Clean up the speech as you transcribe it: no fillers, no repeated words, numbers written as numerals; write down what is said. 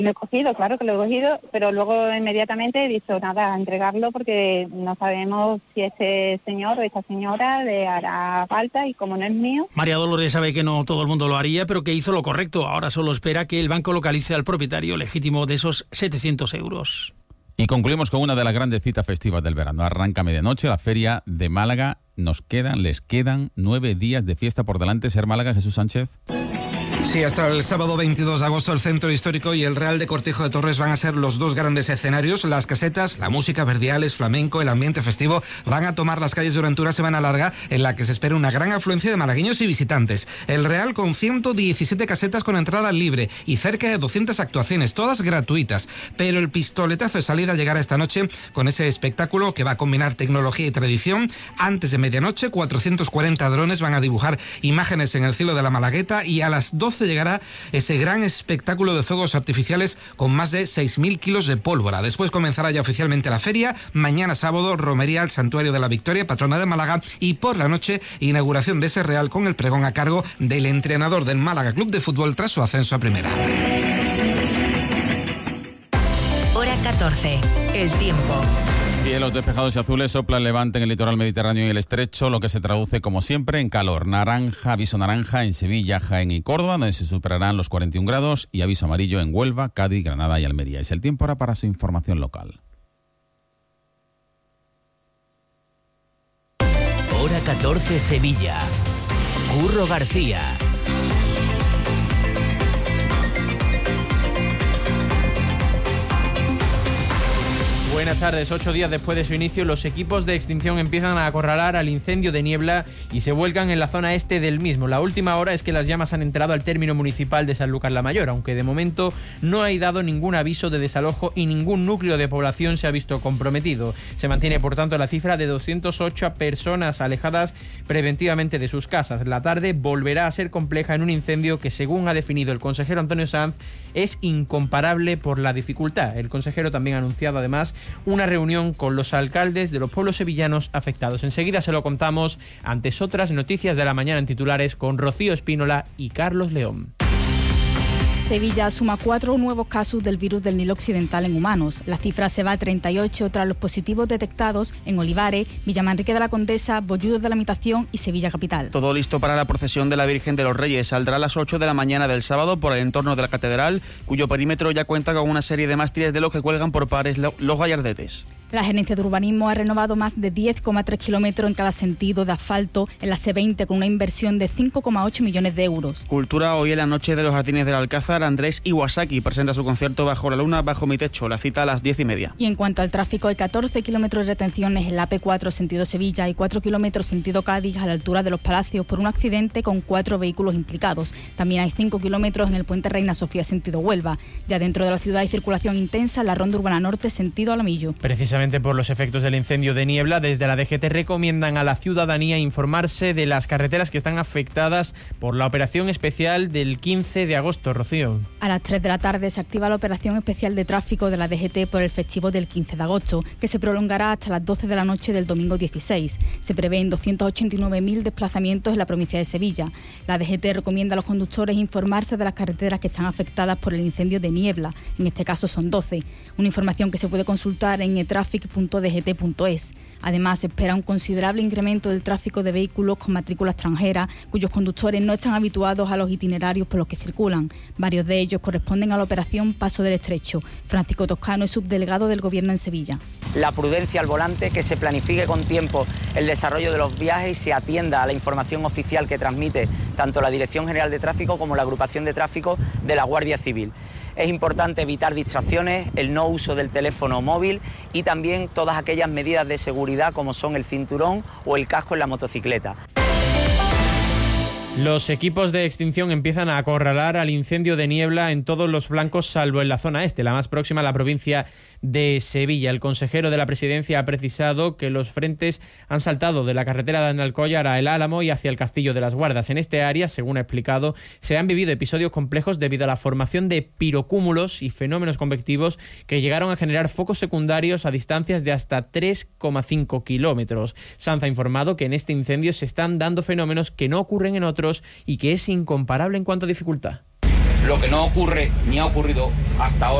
Lo he cogido, claro que lo he cogido, pero luego inmediatamente he dicho, nada, a entregarlo porque no sabemos si este señor o esta señora le hará falta y como no es mío. María Dolores sabe que no todo el mundo lo haría, pero que hizo lo correcto. Ahora solo espera que el banco localice al propietario legítimo de esos 700 euros. Y concluimos con una de las grandes citas festivas del verano. Arranca a medianoche la Feria de Málaga. Les quedan 9 días de fiesta por delante. Ser Málaga, Jesús Sánchez. Sí, hasta el sábado 22 de agosto el Centro Histórico y el Real de Cortijo de Torres van a ser los dos grandes escenarios. Las casetas, la música, verdiales, flamenco, el ambiente festivo van a tomar las calles durante una semana larga en la que se espera una gran afluencia de malagueños y visitantes. El Real con 117 casetas con entrada libre y cerca de 200 actuaciones, todas gratuitas. Pero el pistoletazo de salida llegará esta noche con ese espectáculo que va a combinar tecnología y tradición. Antes de medianoche, 440 drones van a dibujar imágenes en el cielo de la Malagueta y a las 12 llegará ese gran espectáculo de fuegos artificiales con más de 6.000 kilos de pólvora. Después comenzará ya oficialmente la feria. Mañana sábado, romería al Santuario de la Victoria, patrona de Málaga, y por la noche, inauguración de ese Real con el pregón a cargo del entrenador del Málaga Club de Fútbol tras su ascenso a primera. Hora 14. El tiempo. Cielos despejados y azules, sopla el levante en el litoral mediterráneo y el estrecho, lo que se traduce como siempre en calor. Naranja, aviso naranja en Sevilla, Jaén y Córdoba, donde se superarán los 41 grados, y aviso amarillo en Huelva, Cádiz, Granada y Almería. Es el tiempo ahora para su información local. Hora 14 Sevilla. Curro García. Buenas tardes. 8 días después de su inicio, los equipos de extinción empiezan a acorralar al incendio de Niebla y se vuelcan en la zona este del mismo. La última hora es que las llamas han entrado al término municipal de Sanlúcar la Mayor, aunque de momento no hay dado ningún aviso de desalojo y ningún núcleo de población se ha visto comprometido. Se mantiene, por tanto, la cifra de 208 personas alejadas preventivamente de sus casas. La tarde volverá a ser compleja en un incendio que, según ha definido el consejero Antonio Sanz, es incomparable por la dificultad. El consejero también ha anunciado, además, una reunión con los alcaldes de los pueblos sevillanos afectados. Enseguida se lo contamos, antes otras noticias de la mañana en titulares con Rocío Espínola y Carlos León. Sevilla suma 4 nuevos casos del virus del Nilo Occidental en humanos. La cifra se va a 38 tras los positivos detectados en Olivares, Villamanrique de la Condesa, Bolludos de la Mitación y Sevilla Capital. Todo listo para la procesión de la Virgen de los Reyes. Saldrá a las 8 de la mañana del sábado por el entorno de la catedral, cuyo perímetro ya cuenta con una serie de mástiles de los que cuelgan por pares los gallardetes. La Gerencia de Urbanismo ha renovado más de 10,3 kilómetros en cada sentido de asfalto en la C20 con una inversión de 5,8 millones de euros. Cultura hoy en la noche de los Jardines del Alcázar. Andrés Iwasaki presenta su concierto Bajo la Luna, Bajo mi Techo. La cita a las 10:30. Y en cuanto al tráfico, hay 14 kilómetros de retenciones en la AP4 sentido Sevilla y 4 kilómetros sentido Cádiz a la altura de Los Palacios por un accidente con 4 vehículos implicados. También hay 5 kilómetros en el puente Reina Sofía sentido Huelva. Ya dentro de la ciudad hay circulación intensa en la Ronda Urbana Norte sentido Alamillo. Precisamente por los efectos del incendio de Niebla, desde la DGT recomiendan a la ciudadanía informarse de las carreteras que están afectadas por la operación especial del 15 de agosto, Rocío. A las 3 de la tarde se activa la operación especial de tráfico de la DGT por el festivo del 15 de agosto, que se prolongará hasta las 12 de la noche del domingo 16. Se prevén 289.000 desplazamientos en la provincia de Sevilla. La DGT recomienda a los conductores informarse de las carreteras que están afectadas por el incendio de Niebla. En este caso son 12. Una información que se puede consultar en etraffic.dgt.es. Además, se espera un considerable incremento del tráfico de vehículos con matrícula extranjera, cuyos conductores no están habituados a los itinerarios por los que circulan. Varios de ellos corresponden a la operación Paso del Estrecho. Francisco Toscano es subdelegado del Gobierno en Sevilla. La prudencia al volante, que se planifique con tiempo el desarrollo de los viajes y se atienda a la información oficial que transmite tanto la Dirección General de Tráfico como la Agrupación de Tráfico de la Guardia Civil. Es importante evitar distracciones, el no uso del teléfono móvil y también todas aquellas medidas de seguridad como son el cinturón o el casco en la motocicleta. Los equipos de extinción empiezan a acorralar al incendio de Niebla en todos los flancos, salvo en la zona este, la más próxima a la provincia de Sevilla. El consejero de la Presidencia ha precisado que los frentes han saltado de la carretera de Analcollar a El Álamo y hacia el Castillo de las Guardas. En este área, según ha explicado, se han vivido episodios complejos debido a la formación de pirocúmulos y fenómenos convectivos que llegaron a generar focos secundarios a distancias de hasta 3,5 kilómetros. Sanz ha informado que en este incendio se están dando fenómenos que no ocurren en otros y que es incomparable en cuanto a dificultad. Lo que no ocurre ni ha ocurrido hasta ahora